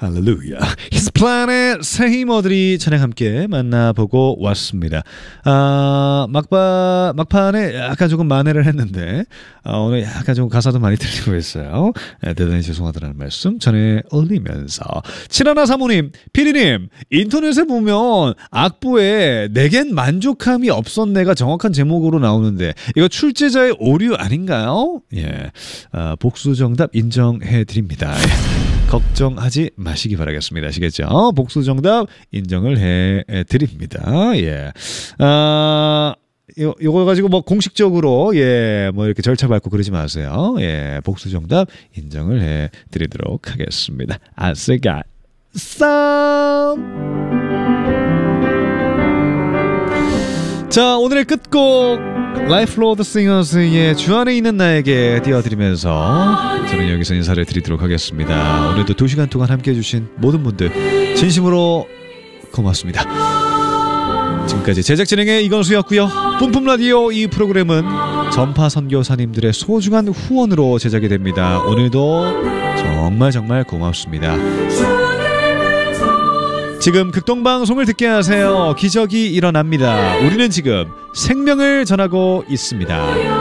할렐루야. His Plan의 새 힘어들이 찬양 함께 만나보고 왔습니다. 막판에 약간 조금 만회를 했는데 오늘 약간 좀 가사도 많이 들리고 있어요. 대단히 죄송하다는 말씀 전해 올리면서 7135님, 피디님 인터넷에 보면 악보에 내겐 만족함이 없었네가 정확한 제목으로 나오는데 이거 출제자의 오류 아닌가요? 예, 복수 정답 인정해 드립니다. 걱정하지 마시기 바라겠습니다. 아시겠죠? 복수 정답 인정을 해 드립니다. 예. 요거 가지고 뭐 공식적으로 뭐 이렇게 절차 밟고 그러지 마세요. 예. 복수 정답 인정을 해 드리도록 하겠습니다. 아스가 쌈. 자, 오늘의 끝곡 라이프 로드 싱어스의 주 안에 있는 나에게 띄워드리면서 저는 여기서 인사를 드리도록 하겠습니다. 오늘도 2시간 동안 함께해 주신 모든 분들 진심으로 고맙습니다. 지금까지 제작 진행의 이건수였고요. 뿜뿜라디오 이 프로그램은 전파 선교사님들의 소중한 후원으로 제작이 됩니다. 오늘도 정말 고맙습니다. 지금 극동방송을 듣게 하세요. 기적이 일어납니다. 우리는 지금 생명을 전하고 있습니다.